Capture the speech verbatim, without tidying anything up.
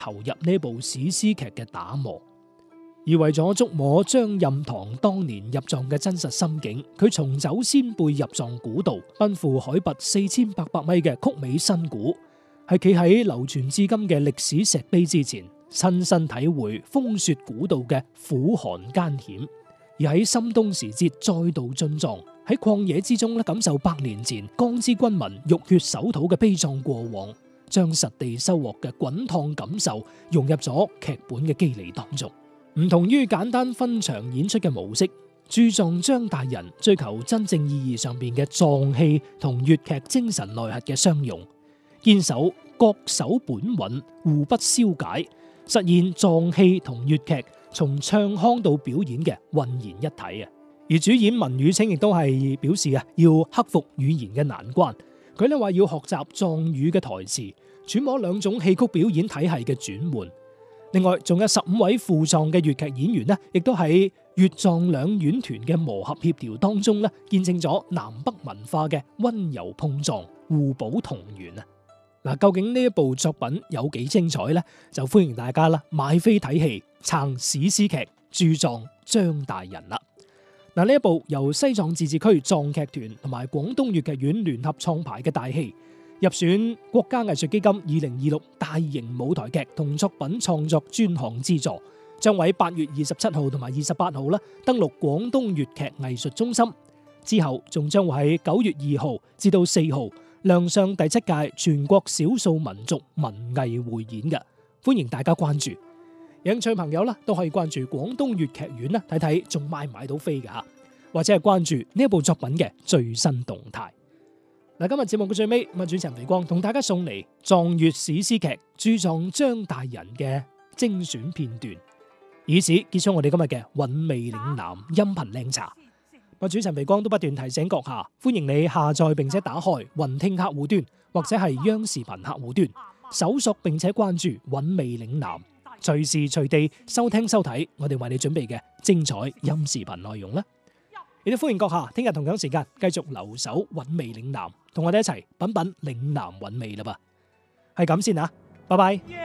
投入呢部史詩劇嘅打磨。而為咗觸摸張任堂當年入藏嘅真實心境，佢重走先輩入藏古道，奔赴海拔四千八百米嘅曲尾新古，係企喺流傳至今嘅歷史石碑之前，親身體會風雪古道嘅苦寒艱險，而喺深冬時節再度進藏，喺曠野之中咧感受百年前江之軍民浴血守土嘅悲壯過往，將實地收穫嘅滾燙感受融入咗劇本嘅肌理當中。唔同於簡單分場演出嘅模式，駐藏張大人追求真正意義上邊嘅藏戲同粵劇精神內核嘅相融，堅守各守本韻，互不消解，實現藏戲同粵劇從唱腔到表演嘅渾然一體啊！而主演文宇清亦都係表示啊，要克服語言嘅難關，佢咧話要學習藏語嘅台詞，揣摩兩種戲曲表演體系嘅轉換。另外，仲有十五位赴藏嘅粵劇演員呢，亦都喺粵藏兩院團嘅磨合協調當中咧，見證咗南北文化嘅溫柔碰撞、互補同源啊！嗱，究竟呢一部作品有幾精彩呢？就歡迎大家啦買飛睇戲，撐史詩劇駐藏張大人啦！嗱，呢一部由西藏自治區藏劇團同埋廣東粵劇院聯合創排嘅大戲，入選國家藝術基金二零二六大型舞台劇同作品創作專項資助，將喺八月二十七號同埋二十八號啦登陸廣東粵劇藝術中心，之後仲將會喺九月二號至到四號亮相第七屆全國少數民族文藝匯演嘅，歡迎大家關注。有興趣朋友啦都可以關注廣東粵劇院啦，睇睇仲買唔買到飛㗎，或者係關注呢一部作品嘅最新動態。嗱，今日節目嘅最尾，咁啊，主持人肥光同大家送嚟藏粵史詩劇駐藏張大人嘅精選片段，以此結束我哋今日嘅韻味嶺南音頻靚茶。我主持人肥光都不斷提醒閣下，歡迎你下載並且打開雲聽客戶端或者係央視頻客戶端，搜索並且關注韻味嶺南，隨時隨地收聽收睇我哋為你準備嘅精彩音視頻內容啦。亦都歡迎閣下聽日同樣時間繼續留守韻味嶺南，同我哋一齊品品嶺南韻味啦噃。係咁先啊，拜拜。